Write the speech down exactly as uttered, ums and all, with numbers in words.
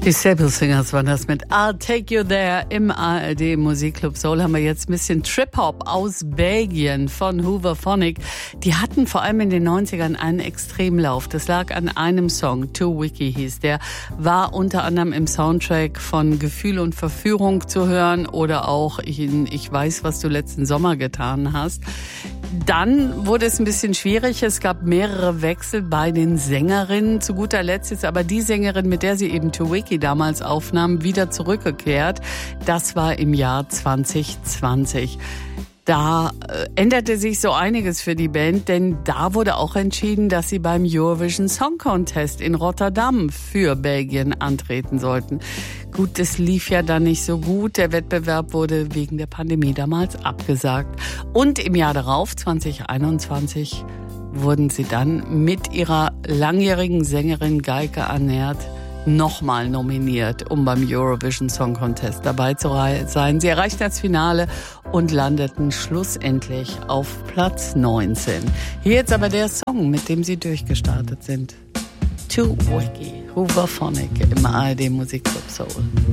Die Staple Singers waren das mit I'll Take You There im A R D Musikclub Soul. Haben wir jetzt ein bisschen Trip-Hop aus Belgien von Hooverphonic. Die hatten vor allem in den neunzigern einen Extremlauf. Das lag an einem Song, Too Wicky hieß der. War unter anderem im Soundtrack von Gefühl und Verführung zu hören oder auch in Ich weiß, was du letzten Sommer getan hast. Dann wurde es ein bisschen schwierig. Es gab mehrere Wechsel bei den Sängerinnen. Zu guter Letzt ist aber die Sängerin, mit der sie eben Too Wicky damals aufnahm, wieder zurückgekehrt. Das war im Jahr zwanzig zwanzig. Da äh, änderte sich so einiges für die Band, denn da wurde auch entschieden, dass sie beim Eurovision Song Contest in Rotterdam für Belgien antreten sollten. Gut, das lief ja dann nicht so gut. Der Wettbewerb wurde wegen der Pandemie damals abgesagt. Und im Jahr darauf, zwanzig einundzwanzig, wurden sie dann mit ihrer langjährigen Sängerin Geike Annert nochmal nominiert, um beim Eurovision Song Contest dabei zu sein. Sie erreichten das Finale und landeten schlussendlich auf Platz neunzehn. Hier jetzt aber der Song, mit dem sie durchgestartet sind. Too Wicky, Hooverphonic im A R D Musikclub Soul.